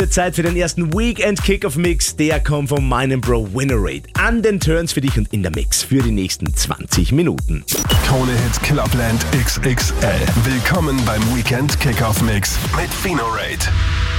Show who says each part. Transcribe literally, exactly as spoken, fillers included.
Speaker 1: Zeit für den ersten Weekend Kickoff Mix. Der kommt von meinem Bro Winnerate. An den Turns für dich und in der Mix für die nächsten zwanzig Minuten.
Speaker 2: Krone Hits Clubland X X L. Willkommen beim Weekend Kickoff Mix mit Winnerate.